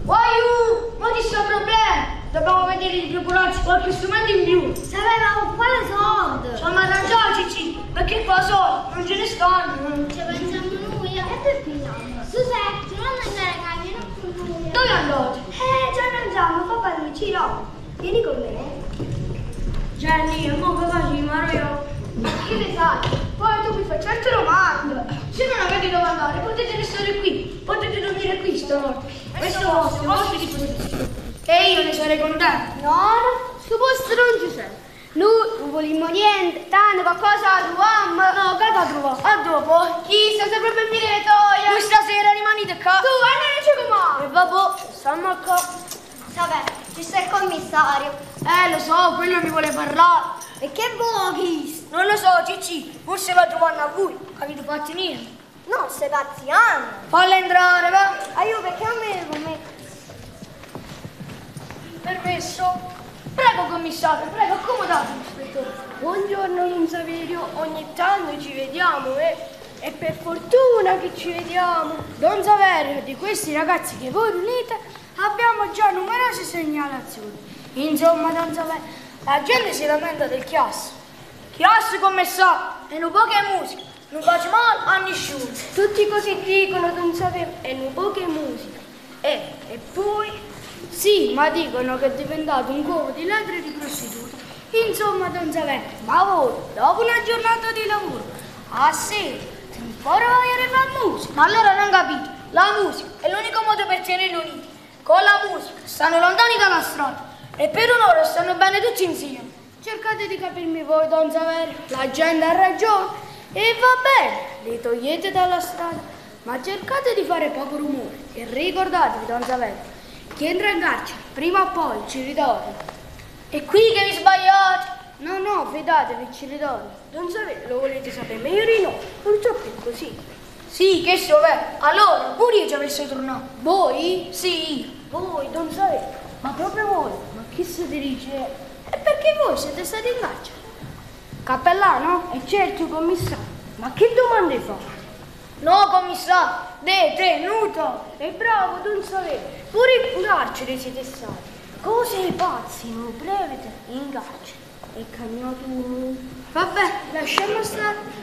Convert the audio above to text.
Ma ci sono problemi! Dobbiamo vedere di procurarci qualche strumento in più! Sapevamo quale soldi? Siamo arrangiati, Cici, perché qua solo non ce ne stanno! Ci pensiamo noi, e per finiamo? Susetti, non andare a camminare con noi! Dove andate? Ci arrangiamo, papà mi ci no! Vieni con me! Jenny, e mo che facciamo io? Ma che ne sai? Poi tu mi fai certe domande! Se non avete dove andare potete restare qui, potete dormire qui stanotte! Questo è vostro di protezione! E io ne sarei contento! No, su posto non ci sei! Noi non vogliamo niente, tanto qualcosa troviamo! No, che la trovo? A dopo! Chissà se proprio mi toia! Voi stasera rimanete qua! Tu, andiamoci con me! E vabbè, stiamo qua! Vabbè, ci sei il commissario! Lo so, quello mi vuole parlare! E che vuoi? Non lo so, Cicci, forse va a trovare a voi, avete fatto niente. No, stai pazziando! Falla entrare, va? Aiuto, perché non mi devo mettere? Permesso? Prego, commissario, prego, accomodatevi, ispettore. Buongiorno Don Saverio, ogni tanto ci vediamo e per fortuna che ci vediamo. Don Saverio, di questi ragazzi che voi riunite abbiamo già numerose segnalazioni. Insomma, Don Saverio, la gente si lamenta del chiasso. Chiasso, commissario, e non poche musica, non faccio male a nessuno. Tutti così dicono, Don Saverio, e non poche musica. E poi... Sì, ma dicono che è diventato un covo di ladri e di prostitute. Insomma, Don Saverio, ma voi, dopo una giornata di lavoro, a sera, ancora voglio fare musica? Ma allora non capite, la musica è l'unico modo per tenerli uniti. Con la musica stanno lontani dalla strada e per un'ora stanno bene tutti insieme. Cercate di capirmi voi, Don Saverio, la gente ha ragione e va bene, li togliete dalla strada, ma cercate di fare poco rumore e ricordatevi, Don Saverio, chi entra in carcere prima o poi ci ritorna. È qui che vi sbagliate. No, fidatevi, ci ritorna. Don Saverio, lo volete sapere meglio di no, purtroppo è così. Sì, che so, allora pure io ci avessi tornato. Voi? Sì. Voi, Don Saverio, ma proprio voi? Ma chi si dirige? E perché voi siete stati in carcere? Cappellano? E certo, commissario. Ma che domande fa? No, commissario, detenuto. E bravo, Don Saverio, pure in carcere siete stati. Cose pazzi, non prevede in carcere. E cagnato. Vabbè, lasciamo stare.